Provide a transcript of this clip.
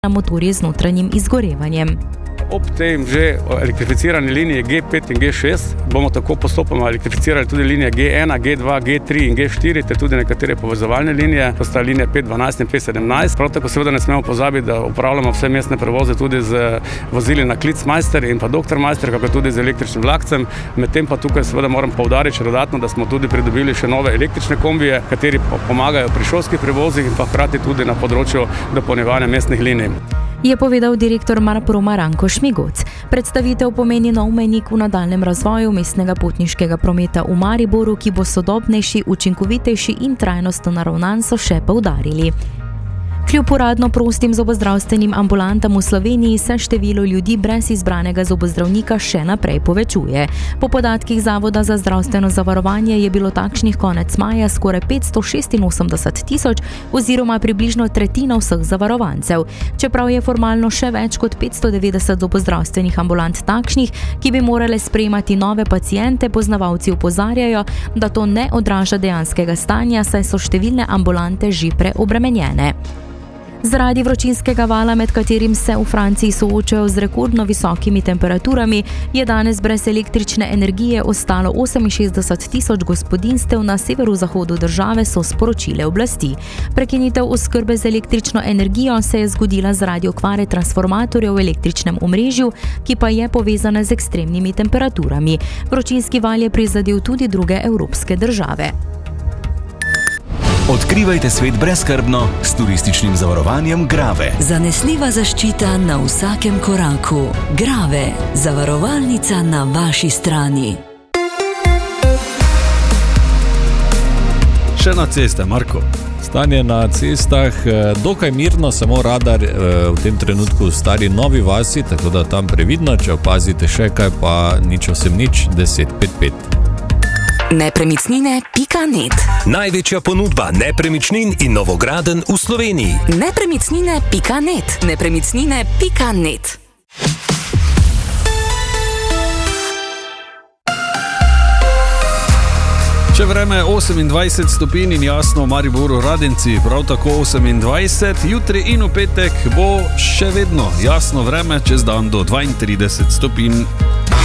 na motorje z notranjim izgorevanjem. Ob tem že elektrificirani liniji G5 in G6 bomo tako postopoma elektrificirali tudi linije G1, G2, G3 in G4, ter tudi nekatere povezovalne linije, to sta linije 512 in 517. Prav tako seveda ne smemo pozabiti, da upravljamo vse mestne prevoze tudi z vozili na Klicmeister in pa Dr. Meister, kako tudi z električnim vlakcem. Medtem pa tukaj seveda moram poudariti še dodatno, da smo tudi pridobili še nove električne kombije, kateri pomagajo pri šolskih prevozih in pa hkrati tudi na področju dopolnjevanja mestnih linij. Je povedal direktor Marproma Ranko Šmigoc. Predstavitev pomeni nov mejnik v nadaljnjem razvoju mestnega potniškega prometa v Mariboru, ki bo sodobnejši, učinkovitejši in trajnostno naravnan, so še poudarili. Kljub uradno prostim zobozdravstvenim ambulantam v Sloveniji se število ljudi brez izbranega zobozdravnika še naprej povečuje. Po podatkih Zavoda za zdravstveno zavarovanje je bilo takšnih konec maja skoraj 586 tisoč oziroma približno tretjina vseh zavarovancev. Čeprav je formalno še več kot 590 zobozdravstvenih ambulant takšnih, ki bi morale sprejemati nove paciente, poznavalci opozarjajo, da to ne odraža dejanskega stanja, saj so številne ambulante že preobremenjene. Zaradi vročinskega vala, med katerim se v Franciji soočajo z rekordno visokimi temperaturami, je danes brez električne energije ostalo 68 tisoč gospodinjstev na severozahodu države, so sporočile oblasti. Prekinitev oskrbe z električno energijo se je zgodila zaradi okvare transformatorjev v električnem omrežju, ki pa je povezana z ekstremnimi temperaturami. Vročinski val je prizadel tudi druge evropske države. Odkrivajte svet brezskrbno s turističnim zavarovanjem Grave. Zanesljiva zaščita na vsakem koraku. Grave, zavarovalnica na vaši strani. Še na ceste, Marko. Stanje na cestah dokaj mirno, samo radar v tem trenutku v Stari Novi vasi, tako da tam previdno, če opazite še kaj, pa nič 1055. Nepremicnine.net. Največja ponudba nepremičnin in novogradenj v Sloveniji. Nepremicnine.net. Nepremicnine.net. Če vreme 28 stopinj in jasno v Mariboru Radenci, prav tako 28, jutri in v petek bo še vedno jasno vreme, čez dan do 32 stopinj.